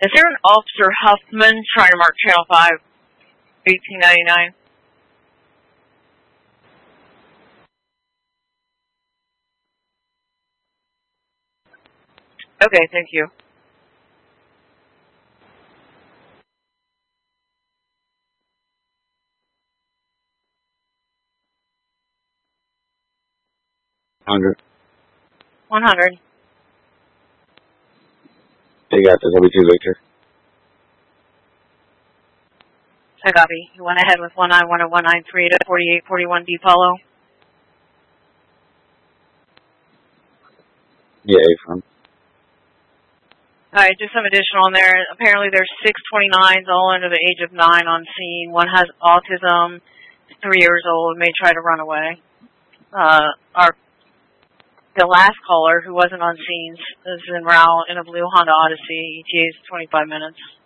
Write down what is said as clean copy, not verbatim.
Is there an Officer Huffman trying to mark Channel 5, 1899? Okay, thank you. $100. 100. Take out the W2 Victor. I copy. You went ahead with 1910193 to 4841 D Follow. Yeah, A-Firm. Alright, just some additional on there. Apparently there's 629s all under the age of 9 on scene. One has autism, 3 years old, may try to run away. The last caller, who wasn't on scenes, is en route in a blue Honda Odyssey. ETA is 25 minutes.